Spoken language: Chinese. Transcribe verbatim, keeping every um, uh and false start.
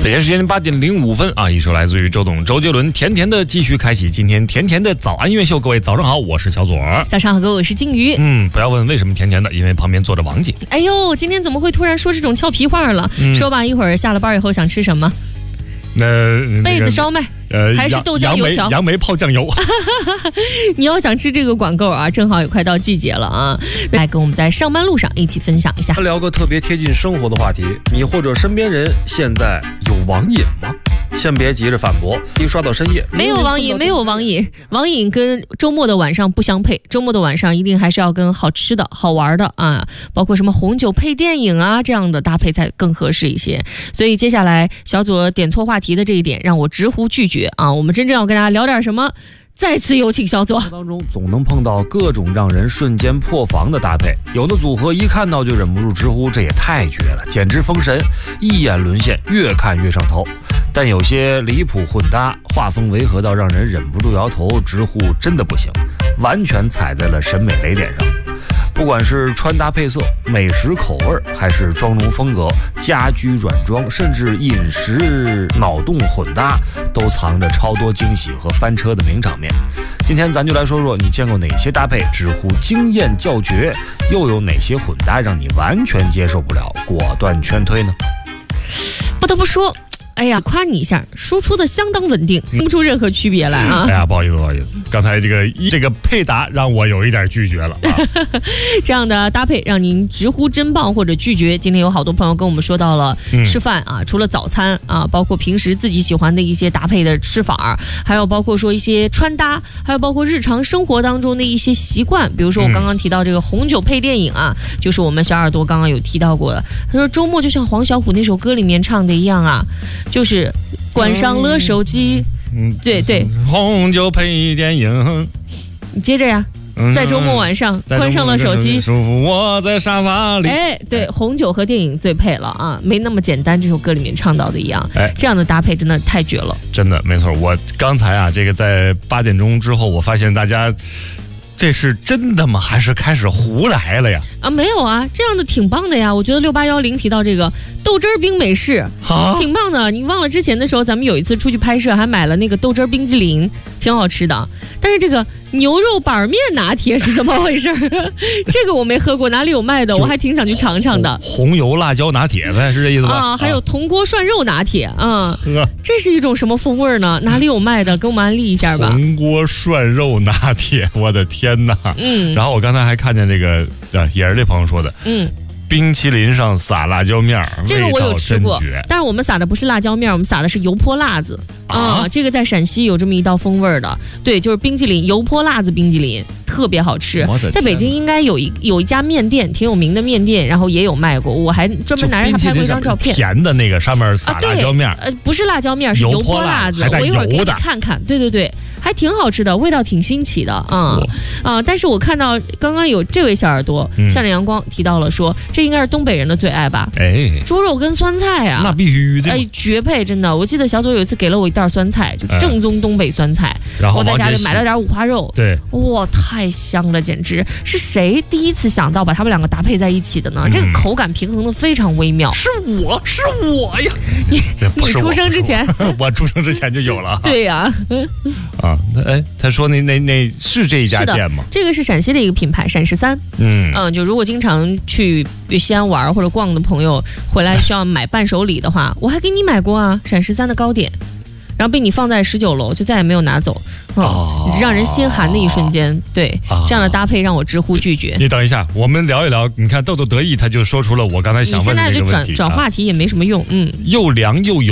北京时间八点零五分啊，一首来自于周董周杰伦《甜甜的》继续开启今天甜甜的早安音乐秀。各位早上好，我是小左。 早上好，各位，我是金鱼。 嗯，不要问为什么甜甜的，因为旁边坐着王姐。 哎呦，今天怎么会突然说这种俏皮话了？嗯、说吧，一会儿下了班以后想吃什么？ 那、呃、 被子烧麦，呃，还是豆浆油条？ 杨梅泡酱油。 你要想吃这个管够啊，正好也快到季节了啊！来跟我们在上班路上一起分享一下， 聊个特别贴近生活的话题。你或者身边人现在有网瘾吗？先别急着反驳，一刷到深夜， 没有网瘾，没有网瘾，网瘾跟周末的晚上不相配。周末的晚上一定还是要跟好吃的好玩的啊，包括什么红酒配电影啊这样的搭配才更合适一些。所以接下来小左点错话题的这一点让我直呼拒绝啊！我们真正要跟大家聊点什么？再次有请小左。 当中总能碰到各种让人瞬间破防的搭配，有的组合一看到就忍不住直呼这也太绝了，简直封神，一眼沦陷，越看越上头。但有些离谱混搭，画风违和到让人忍不住摇头直呼真的不行，完全踩在了审美雷点上。不管是穿搭配色、美食口味，还是妆容风格、家居软装，甚至饮食脑洞混搭，都藏着超多惊喜和翻车的名场面。今天咱就来说说你见过哪些搭配直呼惊艳叫绝，又有哪些混搭让你完全接受不了，果断劝退呢？ 不得不说，哎呀，夸你一下，输出的相当稳定，听不出任何区别来啊！ 哎呀，不好意思，不好意思，刚才这个这个配搭让我有一点拒绝了、啊。 这样的搭配让您直呼真棒或者拒绝。今天有好多朋友跟我们说到了吃饭啊，嗯、除了早餐啊，包括平时自己喜欢的一些搭配的吃法，还有包括说一些穿搭，还有包括日常生活当中的一些习惯。比如说我刚刚提到这个红酒配电影啊，嗯、就是我们小耳朵刚刚有提到过的。他说周末就像黄小琥那首歌里面唱的一样啊。就是关上了手机，嗯，对对， 红酒配电影， 你接着呀，在周末晚上关上了手机， 舒服窝在沙发里。 哎，对，红酒和电影最配了啊，没那么简单。这首歌里面唱到的一样，哎，这样的搭配真的太绝了， 真的没错。我刚才啊，这个在八点钟之后，我发现大家。这是真的吗？还是开始胡来了呀？ 啊，没有啊，这样的挺棒的呀。我觉得六八幺零提到这个豆汁儿冰美式，挺棒的。你忘了之前的时候，咱们有一次出去拍摄，还买了那个豆汁儿冰激凌，挺好吃的。但是这个牛肉板面拿铁是怎么回事？这个我没喝过，哪里有卖的？我还挺想去尝尝的。 红油辣椒拿铁呗，是这意思吧？ 啊，还有铜锅涮肉拿铁啊，这是一种什么风味呢？哪里有卖的？给我们安利一下吧。 铜锅涮肉拿铁，我的天哪！嗯，然后我刚才还看见这个，呃，也是这朋友说的，嗯。冰淇淋上撒辣椒面， 这个我有吃过，但是我们撒的不是辣椒面，我们撒的是油泼辣子啊、嗯。这个在陕西有这么一道风味的，对，就是冰淇淋油泼辣子冰淇淋，特别好吃。在北京应该有一有一家面店，挺有名的面店，然后也有卖过，我还专门拿着它拍过一张照片。 甜的那个上面撒辣椒面，啊、 呃，不是辣椒面，是油泼辣子。我一会儿给你看看，对对对。还挺好吃的，味道挺新奇的啊、嗯、啊！但是我看到刚刚有这位小耳朵向着阳光提到了说，这应该是东北人的最爱吧？哎，猪肉跟酸菜啊， 那必须的， 哎，绝配，真的！我记得小左有一次给了我一袋酸菜，就正宗东北酸菜，然后我在家里买了点五花肉， 对， 哇，太香了，简直是谁第一次想到把他们两个搭配在一起的呢？嗯、这个口感平衡的非常微妙。 是我是我呀！ 你你出生之前， 我, 我出生之前就有了。 对呀、 啊，啊。哎，他说那那那是这一家店吗？ 这个是陕西的一个品牌，陕十三。嗯嗯，就如果经常去西安玩或者逛的朋友，回来需要买伴手礼的话，我还给你买过啊，陕十三的糕点，然后被你放在十九楼，就再也没有拿走。嗯，哦、让人心寒的一瞬间。对、哦，这样的搭配让我直呼拒绝。 你等一下，我们聊一聊。你看豆豆得意，他就说出了我刚才想问的这个问题。 你现在就转转话题也没什么用。嗯， 又凉又油。